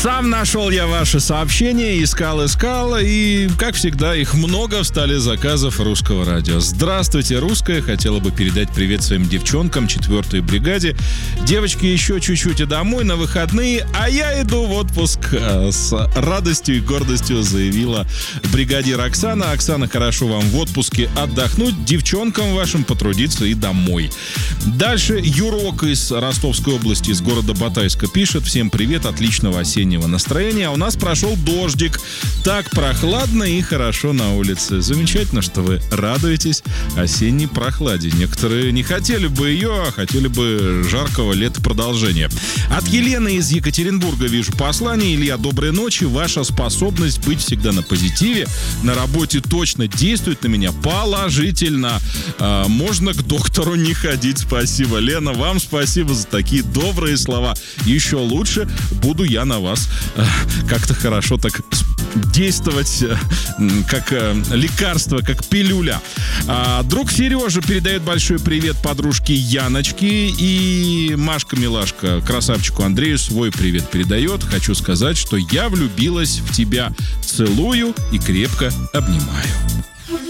Сам нашел я ваши сообщения, искал, и, как всегда, их много в столе заказов Русского радио. Здравствуйте, Русское. Хотела бы передать привет своим девчонкам 4-й бригаде. Девочки, еще чуть-чуть и домой на выходные, а я иду в отпуск. С радостью и гордостью заявила бригаде Оксана. Оксана, хорошо вам в отпуске отдохнуть, девчонкам вашим потрудиться и домой. Дальше Юрок из Ростовской области, из города Батайска, пишет: всем привет, отличного осеннего настроения. А у нас прошел дождик. Так прохладно и хорошо на улице. Замечательно, что вы радуетесь осенней прохладе. Некоторые не хотели бы ее, а хотели бы жаркого лета продолжения. От Елены из Екатеринбурга вижу послание. Илья, доброй ночи. Ваша способность быть всегда на позитиве на работе точно действует на меня положительно. Можно к доктору не ходить. Спасибо, Лена. Вам спасибо за такие добрые слова. Еще лучше буду я на вас как-то хорошо так действовать, как лекарство, как пилюля. Друг Сережа передает большой привет подружке Яночке, и Машка-милашка красавчику Андрею свой привет передает. Хочу сказать, что я влюбилась в тебя. Целую и крепко обнимаю.